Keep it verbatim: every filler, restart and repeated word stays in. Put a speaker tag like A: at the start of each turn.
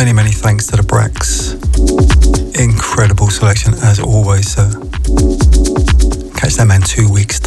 A: Many, many thanks to the Brax. Incredible selection as always, sir. Catch that man two weeks